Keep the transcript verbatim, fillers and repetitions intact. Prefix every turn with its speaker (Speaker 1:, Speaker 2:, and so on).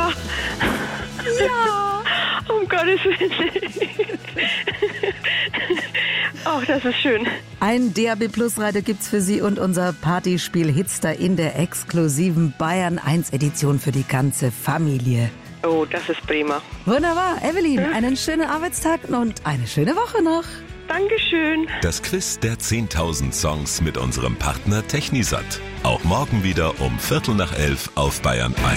Speaker 1: Ja.
Speaker 2: Ja.
Speaker 1: Um Gottes Willen. Ach, das ist schön.
Speaker 2: Ein D A B Plus Radio gibt's für Sie und unser Partyspiel Hitster in der exklusiven Bayern eins Edition für die ganze Familie.
Speaker 1: Oh, das ist prima.
Speaker 2: Wunderbar. Evelyn, einen schönen Arbeitstag und eine schöne Woche noch.
Speaker 1: Dankeschön.
Speaker 3: Das Quiz der zehntausend Songs mit unserem Partner Technisat. Auch morgen wieder um Viertel nach elf auf Bayern eins.